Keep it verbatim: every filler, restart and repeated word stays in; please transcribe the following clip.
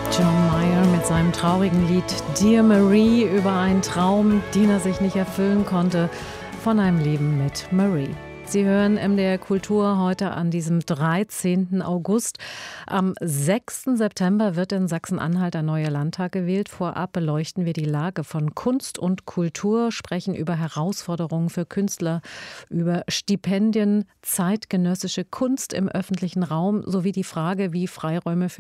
John Mayer mit seinem traurigen Lied Dear Marie über einen Traum, den er sich nicht erfüllen konnte, von einem Leben mit Marie. Sie hören M D R Kultur heute an diesem dreizehnten August. Am sechsten September wird in Sachsen-Anhalt ein neuer Landtag gewählt. Vorab beleuchten wir die Lage von Kunst und Kultur, sprechen über Herausforderungen für Künstler, über Stipendien, zeitgenössische Kunst im öffentlichen Raum sowie die Frage, wie Freiräume für